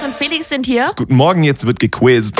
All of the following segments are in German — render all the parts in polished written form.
und Felix sind hier. Guten Morgen, jetzt wird gequizt.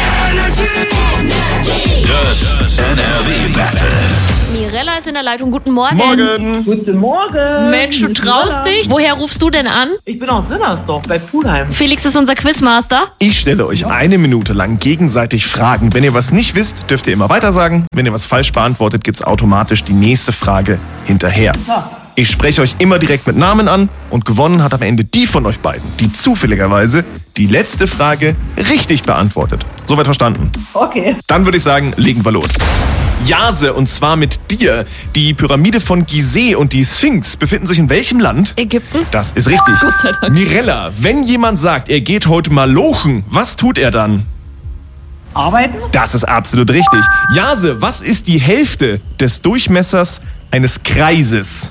Das NRW Battle. Mirella ist in der Leitung. Guten Morgen. Morgen. Guten Morgen. Mensch, du traust dich? Woher rufst du denn an? Ich bin aus Sinnersdorf bei Pulheim. Felix ist unser Quizmaster. Ich stelle euch 1 Minute lang gegenseitig Fragen. Wenn ihr was nicht wisst, dürft ihr immer weiter sagen. Wenn ihr was falsch beantwortet, gibt's automatisch die nächste Frage hinterher. Ja. Ich spreche euch immer direkt mit Namen an und gewonnen hat am Ende die von euch beiden, die zufälligerweise die letzte Frage richtig beantwortet. Soweit verstanden? Okay. Dann würde ich sagen, legen wir los. Jase, und zwar mit dir. Die Pyramide von Gizeh und die Sphinx befinden sich in welchem Land? Ägypten. Das ist richtig. Gott sei Dank. Mirella, wenn jemand sagt, er geht heute mal lochen, was tut er dann? Arbeiten? Das ist absolut richtig. Jase, was ist die Hälfte des Durchmessers eines Kreises?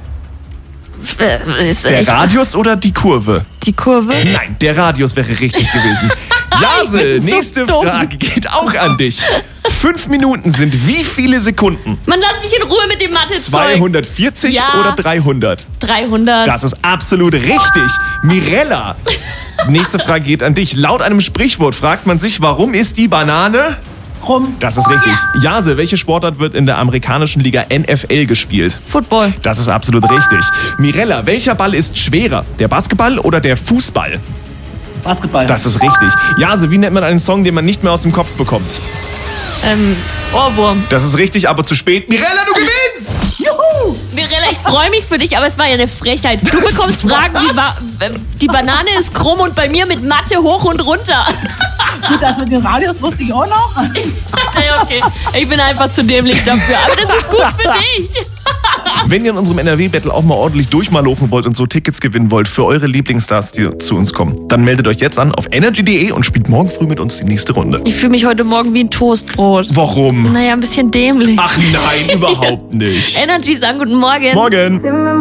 Der Radius oder die Kurve? Die Kurve. Nein, der Radius wäre richtig gewesen. Jase, Ich bin so nächste dumm. Frage geht auch an dich. 5 Minuten sind wie viele Sekunden? Man, lass mich in Ruhe mit dem Mathe-Zeug. 240 Ja. oder 300? 300. Das ist absolut richtig. Mirella, nächste Frage geht an dich. Laut einem Sprichwort fragt man sich, warum ist die Banane? Rum. Das ist richtig. Jase, welche Sportart wird in der amerikanischen Liga NFL gespielt? Football. Das ist absolut richtig. Mirella, welcher Ball ist schwerer? Der Basketball oder der Fußball? Basketball. Das ist richtig. Jase, wie nennt man einen Song, den man nicht mehr aus dem Kopf bekommt? Ohrwurm. Das ist richtig, aber zu spät. Mirella, du gewinnst! Juhu. Mirella, ich freue mich für dich, aber es war ja eine Frechheit. Du bekommst Fragen wie, die Banane ist krumm und bei mir mit Mathe hoch und runter. Gut, das mit dem Radius wusste ich auch noch. Ja, okay, ich bin einfach zu dämlich dafür, aber das ist gut für dich. Wenn ihr in unserem NRW-Battle auch mal ordentlich durchmalochen wollt und so Tickets gewinnen wollt für eure Lieblingsstars, die zu uns kommen, dann meldet euch jetzt an auf energy.de und spielt morgen früh mit uns die nächste Runde. Ich fühle mich heute Morgen wie ein Toastbrot. Warum? Naja, ein bisschen dämlich. Ach nein, überhaupt nicht. Energy sagen guten Morgen. Morgen.